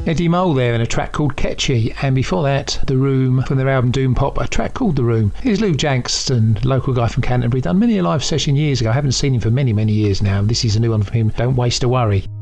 Eddie Mole there in a track called Catchy, and before that The Room from their album Doom Pop, a track called The Room. Here's Lou Jankston, local guy from Canterbury, done many a live session years ago. I haven't seen him for many years now. This is a new one from him, Don't Waste a Worry.